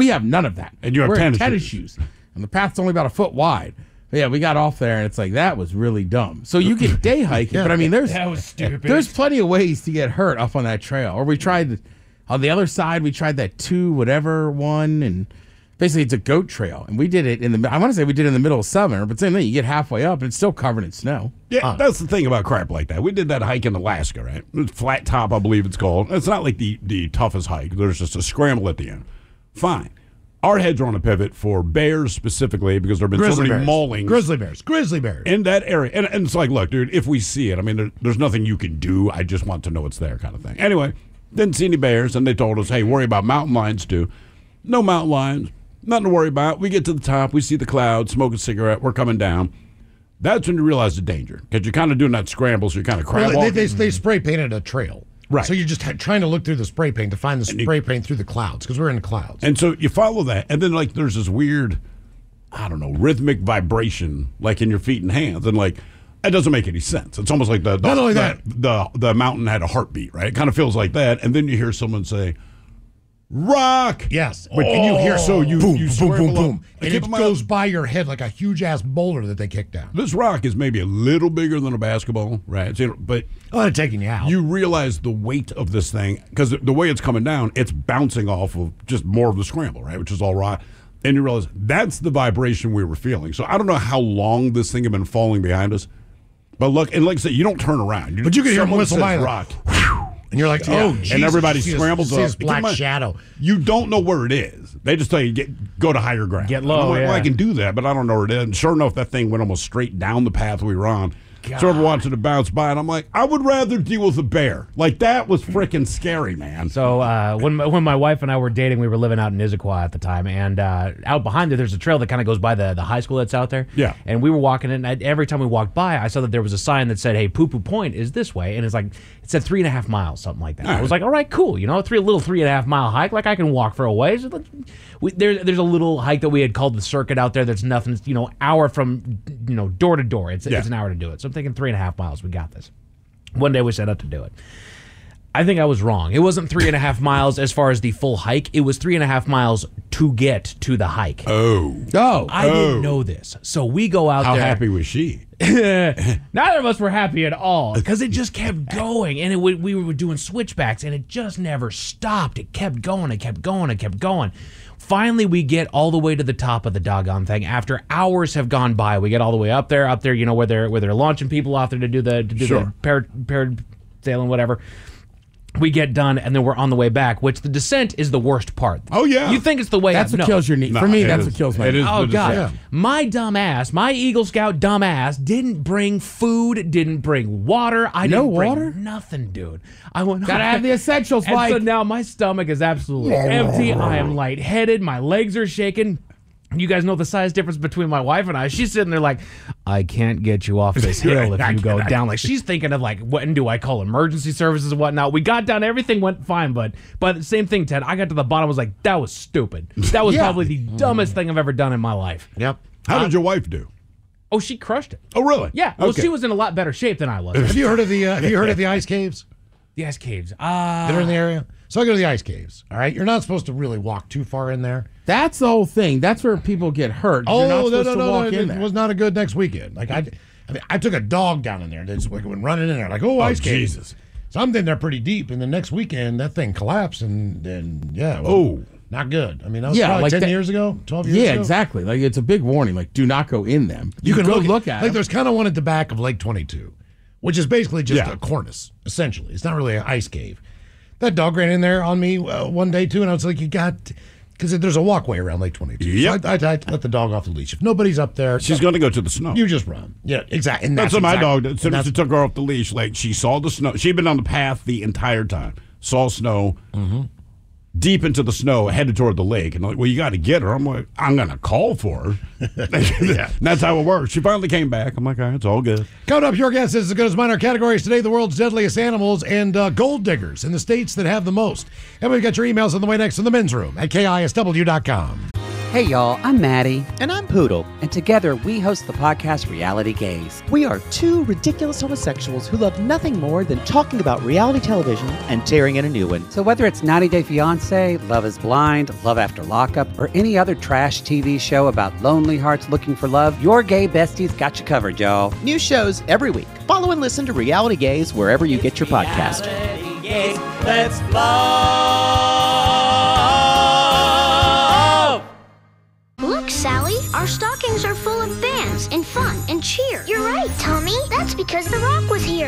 have none of that. And you have We're in tennis shoes. And the path's only about a foot wide. But yeah, we got off there, and it's like, that was really dumb. So you get day hiking, but I mean, That was stupid. there's plenty of ways to get hurt up on that trail. Or we tried, on the other side, we tried that 2 whatever one, and basically it's a goat trail. And we did it I want to say we did it in the middle of summer, but same thing, you get halfway up, and it's still covered in snow. Yeah, that's the thing about crap like that. We did that hike in Alaska, right? It's Flat Top, I believe it's called. It's not like the toughest hike. There's just a scramble at the end. Fine. Our heads are on a pivot for bears specifically because there have been so many maulings. Grizzly bears. In that area. And it's like, look, dude, if we see it, I mean, there's nothing you can do. I just want to know it's there kind of thing. Anyway, didn't see any bears, and they told us, hey, worry about mountain lions too. No mountain lions. Nothing to worry about. We get to the top. We see the clouds, smoke a cigarette. We're coming down. That's when you realize the danger because you're kind of doing that scramble, so you're kind of crab walking. They spray painted a trail. Right. So you're just trying to look through the spray paint to find the spray paint through the clouds because we're in the clouds. And so you follow that, and then like there's this weird, I don't know, rhythmic vibration like in your feet and hands, and like it doesn't make any sense. It's almost like the mountain had a heartbeat, right? It kind of feels like that, and then you hear someone say, "Rock!" Yes, and you hear boom, you boom, boom, boom, and Keep it goes by your head like a huge ass boulder that they kicked down. This rock is maybe a little bigger than a basketball, right? But they're taking you out. You realize the weight of this thing because the way it's coming down, it's bouncing off of just more of the scramble, right? Which is all rock. And you realize that's the vibration we were feeling. So I don't know how long this thing had been falling behind us. But look, and like I said, you don't turn around. But you can hear them whistle by rock. And you're like, oh, Jesus. And everybody scrambles up. This black shadow. You don't know where it is. They just tell you, go to higher ground. Get low, I'm like, well, I can do that, but I don't know where it is. And sure enough, that thing went almost straight down the path we were on. Sort of watching it bounce by, and I'm like, I would rather deal with a bear. Like, that was freaking scary, man. So when my wife and I were dating, we were living out in Issaquah at the time, and out behind there, there's a trail that kind of goes by the high school that's out there. Yeah. And we were walking, and every time we walked by, I saw that there was a sign that said, hey, Poo-Poo Point is this way, and it's like, it said 3.5 miles, something like that. I was like, all right, cool, you know, a little 3.5 mile hike, like I can walk for a ways. There's a little hike that we had called the circuit out there that's nothing, hour from, door to door. It's an hour to do it. So I'm thinking 3.5 miles. We got this. One day we set out to do it. I think I was wrong. It wasn't 3.5 miles as far as the full hike. It was 3.5 miles to get to the hike. I didn't know this. So we go out there. How happy was she? Neither of us were happy at all because it just kept going. And we were doing switchbacks and it just never stopped. It kept going. It kept going. It kept going. Finally, we get all the way to the top of the doggone thing. After hours have gone by, we get all the way up there, where they're launching people out there to do the parasailing, whatever. We get done, and then we're on the way back, which the descent is the worst part. Oh, yeah. You think it's the way That's up. what kills your knee. For me, that's what kills my knee. Oh, God. Yeah. My dumb ass, my Eagle Scout dumb ass, didn't bring food, didn't bring water. I didn't bring nothing, dude. I went. Gotta have the essentials, and Mike. so now my stomach is absolutely empty. I am lightheaded. My legs are shaking. You guys know the size difference between my wife and I. She's sitting there like, I can't get you off this hill if you go down. Like, she's thinking of like, when do I call emergency services and whatnot? We got down, everything went fine, but the same thing, Ted. I got to the bottom, I was like, that was stupid. That was probably the dumbest thing I've ever done in my life. Yep. How did your wife do? Oh, she crushed it. Oh, really? Yeah. Well, she was in a lot better shape than I was. Have you heard of the ice caves? The ice caves. That are in the area? So I go to the ice caves. All right, you're not supposed to really walk too far in there. That's the whole thing. That's where people get hurt. You're not supposed to walk in there. It was not a good next weekend. Like I took a dog down in there. They just went running in there like, ice caves. Jesus. So I'm in there pretty deep, and the next weekend that thing collapsed, and not good. I mean, that was probably like 10 years ago, 12 years ago. Yeah, exactly. Like, it's a big warning. Like, do not go in them. You can go look at it. Like, there's kind of one at the back of Lake 22, which is basically just a cornice, essentially. It's not really an ice cave. That dog ran in there on me one day, too, and I was like, because there's a walkway around Lake 22. Yep. So I let the dog off the leash. If nobody's up there, she's going to go to the snow. You just run. Yeah, exactly. And that's what my dog did. As soon as she took her off the leash, like, she saw the snow. She'd been on the path the entire time. Saw snow. Mm-hmm. Deep into the snow, headed toward the lake. And I'm like, well, you got to get her. I'm like, I'm going to call for her. That's how it works. She finally came back. I'm like, all right, it's all good. Coming up, your guess is as good as mine. Our categories today: the world's deadliest animals and gold diggers in the states that have the most. And we've got your emails on the way next in the men's room at KISW.com. Hey y'all, I'm Maddie. And I'm Poodle. And together we host the podcast Reality Gaze. We are two ridiculous homosexuals who love nothing more than talking about reality television and tearing in a new one. So whether it's 90 Day Fiancé, Love is Blind, Love After Lockup, or any other trash TV show about lonely hearts looking for love, your gay besties got you covered, y'all. New shows every week. Follow and listen to Reality Gaze wherever you get your podcast. Reality Gaze, let's love. Look, Sally, our stockings are full of bands and fun and cheer. You're right, Tommy. That's because The Rock was here.